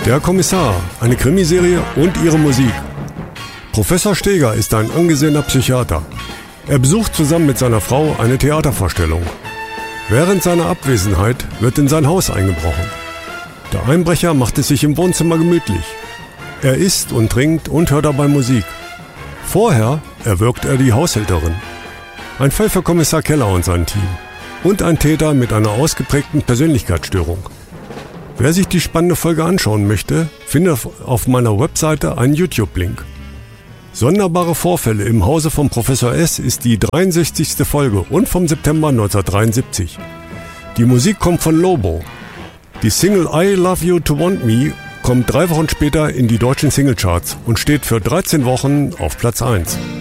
Der Kommissar, eine Krimiserie und ihre Musik. Professor Steger ist ein angesehener Psychiater. Er besucht zusammen mit seiner Frau eine Theatervorstellung. Während seiner Abwesenheit wird in sein Haus eingebrochen. Der Einbrecher macht es sich im Wohnzimmer gemütlich. Er isst und trinkt und hört dabei Musik. Vorher erwürgt er die Haushälterin. Ein Fall für Kommissar Keller und sein Team. Und ein Täter mit einer ausgeprägten Persönlichkeitsstörung. Wer sich die spannende Folge anschauen möchte, findet auf meiner Webseite einen YouTube-Link. Sonderbare Vorfälle im Hause von Professor S. ist die 63. Folge und vom September 1973. Die Musik kommt von Lobo. Die Single I Love You to Want Me kommt 3 Wochen später in die deutschen Singlecharts und steht für 13 Wochen auf Platz 1.